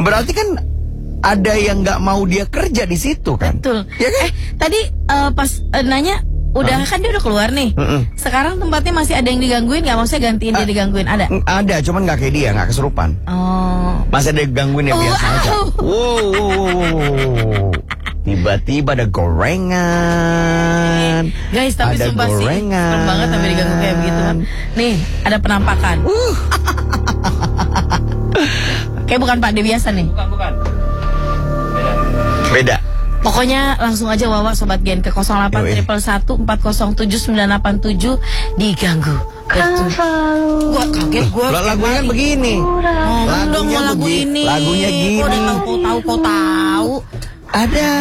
Berarti kan ada yang nggak mau dia kerja di situ kan? Betul. Ya kan? Tadi pas nanya udah kan dia udah keluar nih. Sekarang tempatnya masih ada yang digangguin nggak? Maksudnya gantiin dia digangguin ada? Ada, cuman nggak kayak dia, nggak kesurupan. Oh. Masih ada yang gangguin yang biasa aja. Wow. Tiba-tiba ada gorengan. Guys, tapi ada sumpah sih serem banget sampai diganggu kayak begitu. Nih, ada penampakan. Kayak bukan Pak D biasa nih. Bukan. Beda. Pokoknya langsung aja Wawa Sobat Gen ke 0811407987 diganggu. Betul. Gua kaget gua. Lagunya kan begini. Lagunya Lagunya ini. gini. Kok udah tahu. Ada.